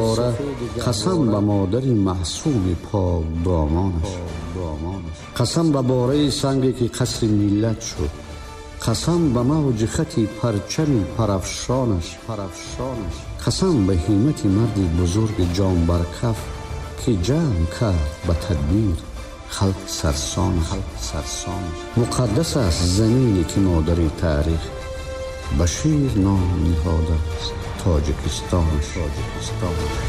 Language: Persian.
گهواره قسم به مادر معصوم پاک دامانش، قسم به باره سنگی که قصر ملت شد، قسم به موج خطی پرچم پرافشانش، قسم به همت مرد بزرگ جان برکف که جمع کرد به تدبیر خلق سرسانش. مقدس است زمینی که مادر تاریخ بشیر نام نهاده است تاجیکستانش.